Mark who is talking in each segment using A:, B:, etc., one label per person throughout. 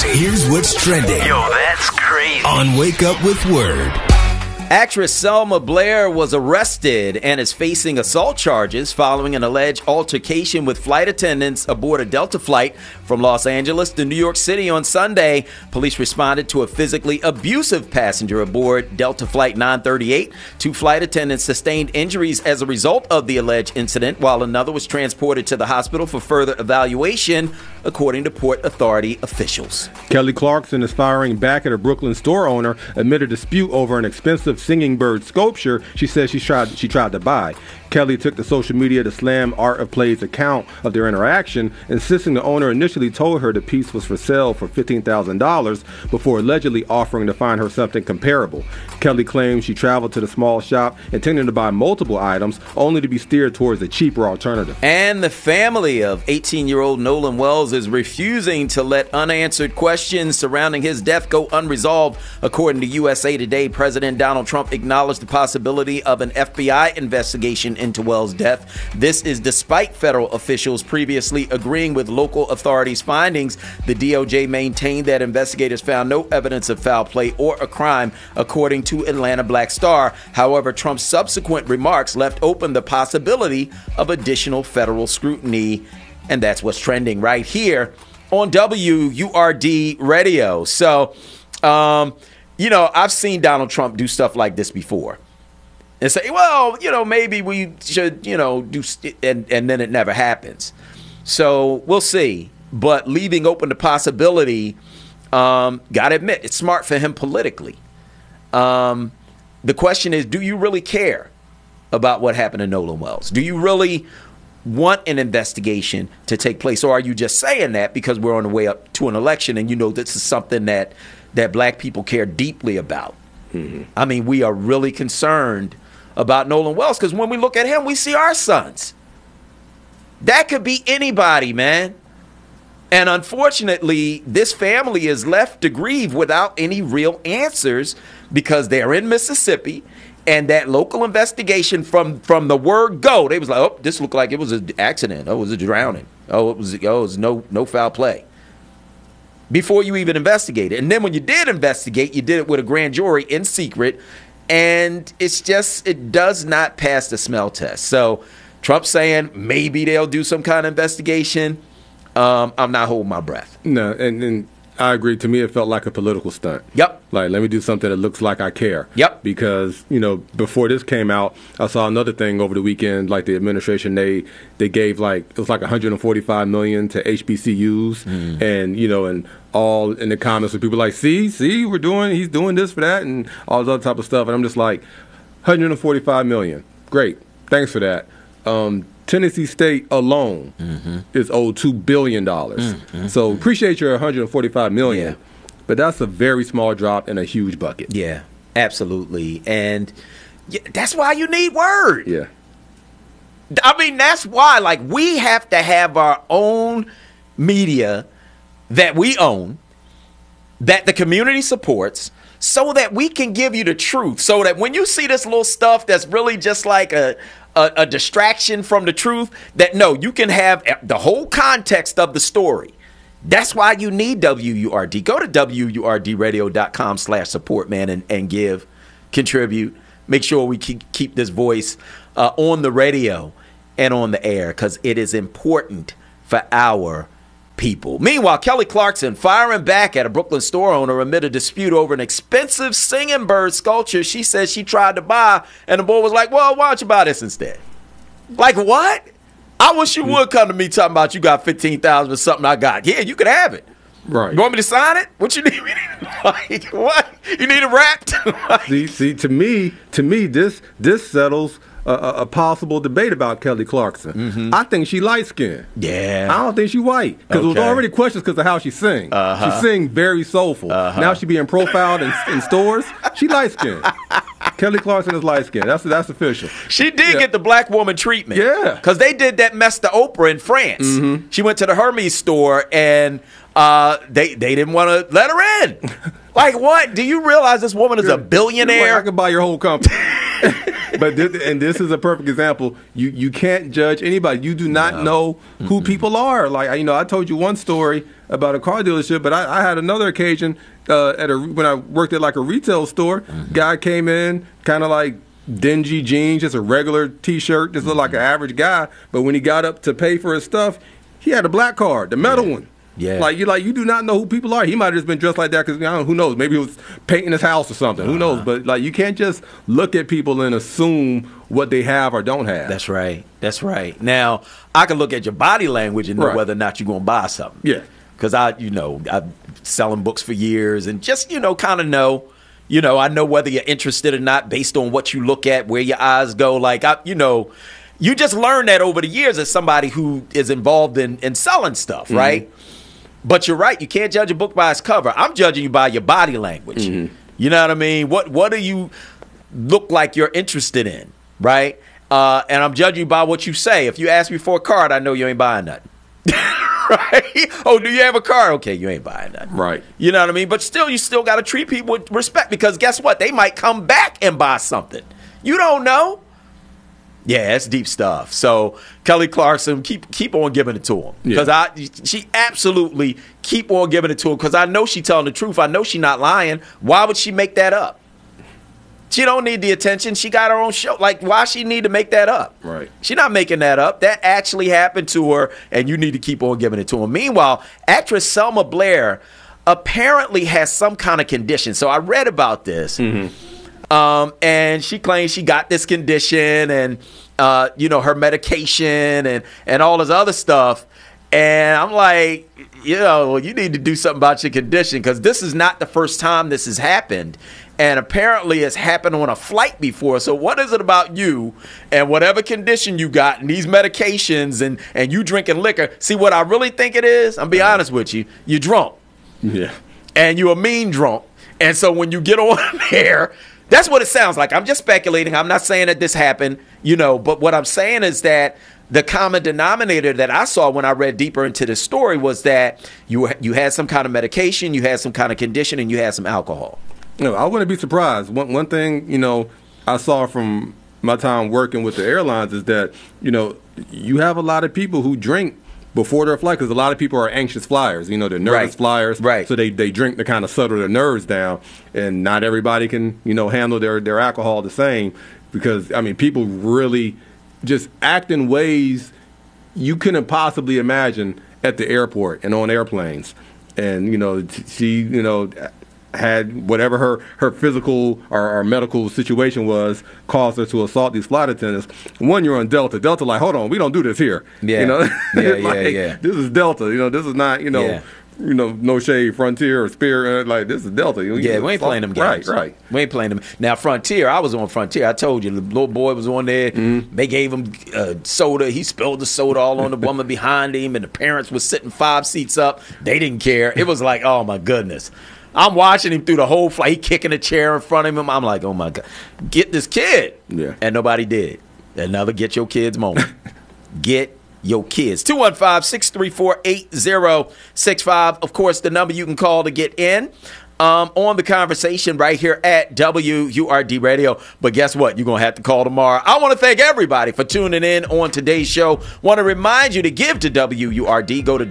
A: Here's what's trending.
B: Yo, that's crazy.
A: On Wake Up with Word.
C: Actress Selma Blair was arrested and is facing assault charges following an alleged altercation with flight attendants aboard a Delta flight from Los Angeles to New York City on Sunday. Police responded to a physically abusive passenger aboard Delta Flight 938. 2 flight attendants sustained injuries as a result of the alleged incident, while another was transported to the hospital for further evaluation, according to Port Authority officials.
D: Kelly Clarkson is firing back at a Brooklyn store owner amid a dispute over an expensive singing bird sculpture she says she tried to buy. Kelly took to social media to slam Art of Play's account of their interaction, insisting the owner initially told her the piece was for sale for $15,000 before allegedly offering to find her something comparable. Kelly claims she traveled to the small shop intending to buy multiple items, only to be steered towards a cheaper alternative.
C: And the family of 18-year-old Nolan Wells is refusing to let unanswered questions surrounding his death go unresolved. According to USA Today, President Donald Trump acknowledged the possibility of an FBI investigation into Wells' death. This is despite federal officials previously agreeing with local authorities' findings. The DOJ maintained that investigators found no evidence of foul play or a crime, according to Atlanta Black Star. However, Trump's subsequent remarks left open the possibility of additional federal scrutiny. And that's what's trending right here on WURD Radio. So, I've seen Donald Trump do stuff like this before. And say, well, maybe we should, do, and then it never happens. So we'll see. But leaving open the possibility, gotta admit, it's smart for him politically. The question is, do you really care about what happened to Nolan Wells? Do you really want an investigation to take place? Or are you just saying that because we're on the way up to an election and this is something that black people care deeply about? Mm-hmm. I mean, we are really concerned about Nolan Wells because when we look at him, we see our sons. That could be anybody, man. And unfortunately, this family is left to grieve without any real answers because they're in Mississippi, and that local investigation from the word go, they was like, oh, this looked like it was an accident. Oh, it was a drowning. Oh, it was no foul play. Before you even investigated. And then when you did investigate, you did it with a grand jury in secret. And it does not pass the smell test. So Trump saying maybe they'll do some kind of investigation. I'm not holding my breath.
D: No, and I agree. To me, it felt like a political stunt.
C: Yep.
D: Like, let me do something that looks like I care.
C: Yep.
D: Because, before this came out, I saw another thing over the weekend, like the administration, they gave it was like $145 million to HBCUs. And, and all in the comments where people like, see, he's doing this for that and all this other type of stuff. And I'm just like, $145 million. Great. Thanks for that. Tennessee State alone is owed $2 billion. So appreciate your $145 million. Yeah. But that's a very small drop in a huge bucket.
C: Yeah, absolutely. And that's why you need Word.
D: Yeah.
C: I mean, that's why, we have to have our own media that we own, that the community supports, so that we can give you the truth. So that when you see this little stuff that's really just like a distraction from the truth, that you can have the whole context of the story. That's why you need WURD. Go to WURDradio.com/support, man, and contribute. Make sure we keep this voice on the radio and on the air because it is important for our people. Meanwhile, Kelly Clarkson firing back at a Brooklyn store owner amid a dispute over an expensive singing bird sculpture she says she tried to buy, and the boy was like, well, why don't you buy this instead? Like, what? I wish you would come to me talking about you got $15,000 for something I got. Yeah, you can have it.
D: Right.
C: You want me to sign it? What you need? Like, what? You need it wrapped?
D: See, to me, this settles a possible debate about Kelly Clarkson. I think she light-skinned.
C: Yeah.
D: I don't think she white. Because it was already questions because of how she sing. She sing very soulful. Now she being profiled in stores. She light-skinned. Kelly Clarkson is light-skinned. That's official.
C: She did get the black woman treatment.
D: Yeah.
C: Because they did that mess to Oprah in France. She went to the Hermes store and they didn't want to let her in. Like, what? Do you realize this woman is a billionaire?
D: I could buy your whole company. But this is a perfect example. You can't judge anybody. You do not know who people are. Like, I told you one story about a car dealership, but I had another occasion when I worked at like a retail store. Guy came in, kind of like dingy jeans, just a regular T-shirt, just looked like an average guy. But when he got up to pay for his stuff, he had a black card, the metal one.
C: Yeah.
D: You do not know who people are. He might have just been dressed like that because who knows? Maybe he was painting his house or something. Who knows? But you can't just look at people and assume what they have or don't have.
C: That's right. That's right. Now, I can look at your body language and know whether or not you're going to buy something.
D: Yeah.
C: Because I've selling books for years and just, kind of know. I know whether you're interested or not based on what you look at, where your eyes go. Like, you just learn that over the years as somebody who is involved in selling stuff, right? But you're right. You can't judge a book by its cover. I'm judging you by your body language. You know what I mean? What do you look like you're interested in, right? And I'm judging you by what you say. If you ask me for a card, I know you ain't buying nothing. Right? Oh, do you have a car? Okay, you ain't buying nothing.
D: Right.
C: You know what I mean? But still, you still got to treat people with respect because guess what? They might come back and buy something. You don't know. Yeah, it's deep stuff. So Kelly Clarkson, keep on giving it to him because she absolutely keep on giving it to him because I know she telling the truth. I know she not lying. Why would she make that up? She don't need the attention. She got her own show. Like, why she need to make that up?
D: Right.
C: She not making that up. That actually happened to her, and you need to keep on giving it to him. Meanwhile, actress Selma Blair apparently has some kind of condition. So I read about this. And she claims she got this condition and, her medication and all this other stuff. And I'm like, you need to do something about your condition because this is not the first time this has happened. And apparently it's happened on a flight before. So what is it about you and whatever condition you got and these medications and you drinking liquor? See, what I really think it is, I'm be honest with you, you're drunk.
D: Yeah.
C: And you're a mean drunk. And so when you get on there, that's what it sounds like. I'm just speculating. I'm not saying that this happened, but what I'm saying is that the common denominator that I saw when I read deeper into the story was that you had some kind of medication, you had some kind of condition, and you had some alcohol.
D: No, I wouldn't be surprised. One thing, I saw from my time working with the airlines is that, you have a lot of people who drink before their flight because a lot of people are anxious flyers. They're nervous flyers.
C: Right.
D: So they drink to kind of settle their nerves down. And not everybody can, handle their alcohol the same because, people really just act in ways you couldn't possibly imagine at the airport and on airplanes. And, she, had whatever her physical or medical situation was caused her to assault these flight attendants. One, you're on Delta. Delta, like, hold on, we don't do this here.
C: Yeah.
D: Yeah. This is Delta. This is not, no shade, Frontier or Spirit. Like, this is Delta.
C: We ain't playing them games.
D: Right.
C: We ain't playing them. Now, Frontier, I was on Frontier. I told you, the little boy was on there. They gave him soda. He spilled the soda all on the woman behind him, and the parents were sitting 5 seats up. They didn't care. It was like, oh, my goodness. I'm watching him through the whole flight. He kicking a chair in front of him. I'm like, oh, my God. Get this kid.
D: Yeah.
C: And nobody did. Another get your kids moment. Get your kids. 215-634-8065. Of course, the number you can call to get in on the conversation right here at WURD Radio. But guess what? You're going to have to call tomorrow. I want to thank everybody for tuning in on today's show. Want to remind you to give to WURD. Go to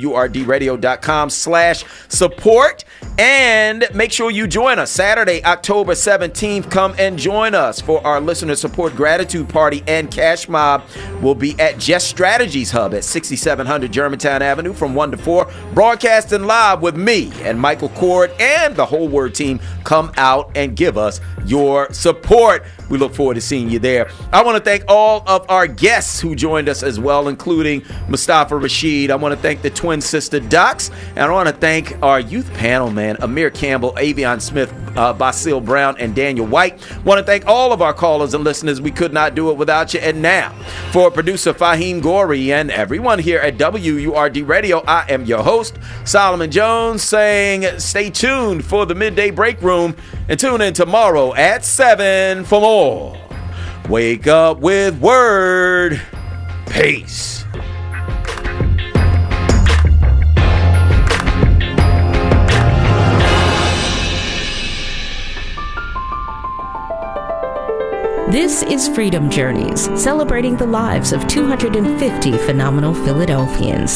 C: WURDradio.com/support and make sure you join us Saturday, October 17th. Come and join us for our listener support gratitude party and cash mob. Will be at Just Strategies Hub at 6700 Germantown Avenue from 1 to 4. Broadcasting live with me and Michael Cord and the whole Word team. Come out and give us your support. We look forward to seeing you there. I want to thank all of our guests who joined us as well, including Mustafa Rashid. I want to thank the twin sister Docs, and I want to thank our youth panel man, Amir Campbell, Avion Smith, Basil Brown, and Daniel White. Want to thank all of our callers and listeners. We could not do it without you. And now, for producer Fahim Gori and everyone here at WURD Radio, I am your host, Solomon Jones, saying stay tuned for the Midday Break Room and tune in tomorrow at 7 for more. Wake up with Word. Peace.
B: This is Freedom Journeys, celebrating the lives of 250 phenomenal Philadelphians.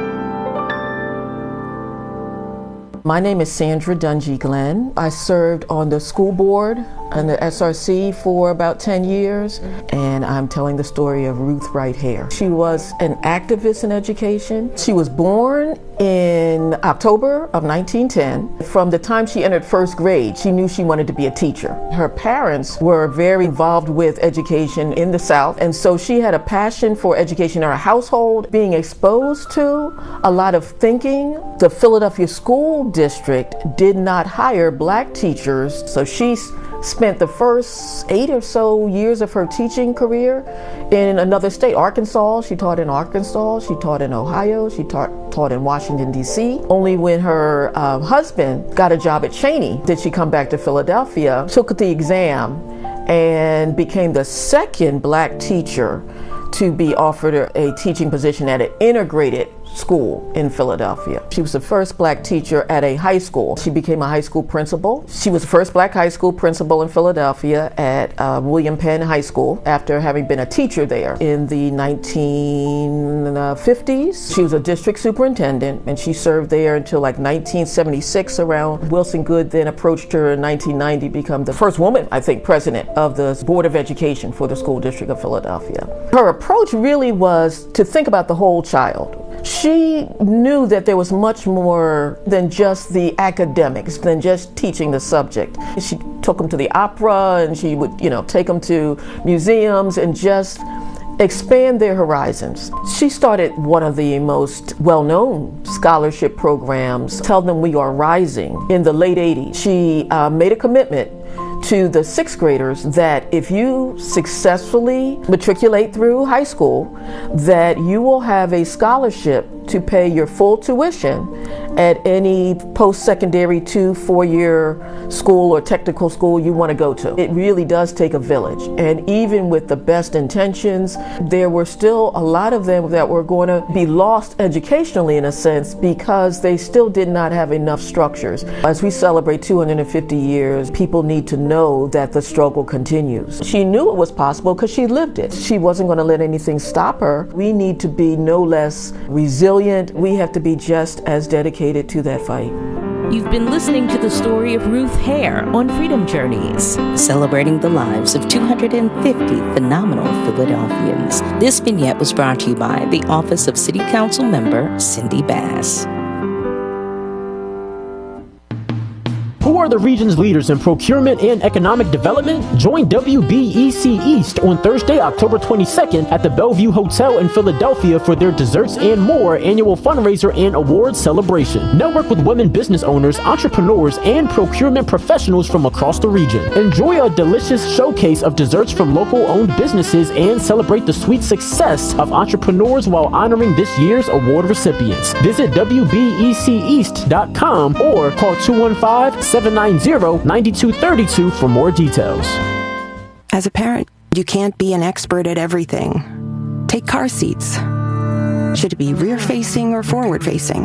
E: My name is Sandra Dungy Glenn. I served on the school board and the SRC for about 10 years, and I'm telling the story of Ruth Wright Hare. She was an activist in education. She was born in October of 1910. From the time she entered first grade, she knew she wanted to be a teacher. Her parents were very involved with education in the South, and so she had a passion for education in her household, being exposed to a lot of thinking. The Philadelphia School District did not hire black teachers, so she spent the first 8 or so years of her teaching career in another state, Arkansas. She taught in Arkansas, she taught in Ohio, she taught in Washington, D.C. Only when her husband got a job at Cheney did she come back to Philadelphia, took the exam, and became the second black teacher to be offered a teaching position at an integrated school in Philadelphia. She was the first black teacher at a high school. She became a high school principal. She was the first black high school principal in Philadelphia at William Penn High School after having been a teacher there. In the 1950s, she was a district superintendent, and she served there until like 1976 around. Wilson Goode then approached her in 1990 to become the first woman, I think, president of the Board of Education for the School District of Philadelphia. Her approach really was to think about the whole child. She knew that there was much more than just the academics, than just teaching the subject. She took them to the opera, and she would, take them to museums and just expand their horizons. She started one of the most well-known scholarship programs, Tell Them We Are Rising, in the late 80s. She made a commitment to the sixth graders that if you successfully matriculate through high school, that you will have a scholarship to pay your full tuition at any post-secondary 2-4-year school or technical school you want to go to. It really does take a village. And even with the best intentions, there were still a lot of them that were going to be lost educationally in a sense because they still did not have enough structures. As we celebrate 250 years, people need to know that the struggle continues. She knew it was possible because she lived it. She wasn't going to let anything stop her. We need to be no less resilient. We have to be just as dedicated to that fight.
B: You've been listening to the story of Ruth Hare on Freedom Journeys, celebrating the lives of 250 phenomenal Philadelphians. This vignette was brought to you by the Office of City Council Member Cindy Bass.
F: Who are the region's leaders in procurement and economic development? Join WBEC East on Thursday, October 22nd at the Bellevue Hotel in Philadelphia for their Desserts and More annual fundraiser and awards celebration. Network with women business owners, entrepreneurs, and procurement professionals from across the region. Enjoy a delicious showcase of desserts from local-owned businesses and celebrate the sweet success of entrepreneurs while honoring this year's award recipients. Visit WBECEast.com or call 215-790-9232 for more details.
G: As a parent, you can't be an expert at everything. Take car seats. Should it be rear-facing or forward-facing?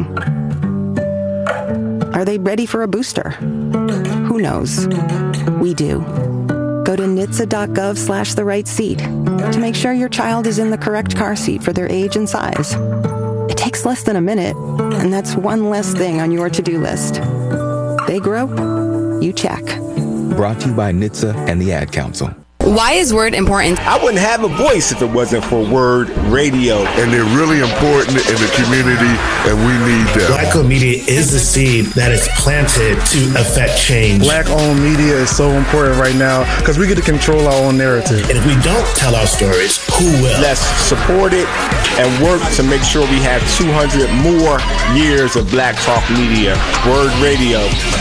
G: Are they ready for a booster? Who knows? We do. Go to NHTSA.gov/the-right-seat to make sure your child is in the correct car seat for their age and size. It takes less than a minute, and that's one less thing on your to-do list. They grow, you check.
A: Brought to you by NHTSA and the Ad Council.
H: Why is Word important?
I: I wouldn't have a voice if it wasn't for Word Radio.
J: And they're really important in the community, and we need them.
K: Black-owned media is the seed that is planted to affect change.
L: Black-owned media is so important right now because we get to control our own narrative.
K: And if we don't tell our stories, who will?
I: Let's support it and work to make sure we have 200 more years of Black Talk Media. Word Radio.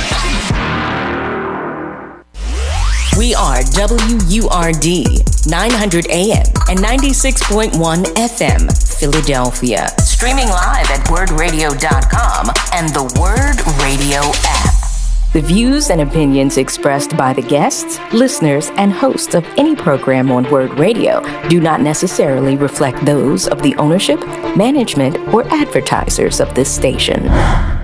B: We are WURD 900 AM and 96.1 FM, Philadelphia. Streaming live at wordradio.com and the Word Radio app. The views and opinions expressed by the guests, listeners, and hosts of any program on Word Radio do not necessarily reflect those of the ownership, management, or advertisers of this station.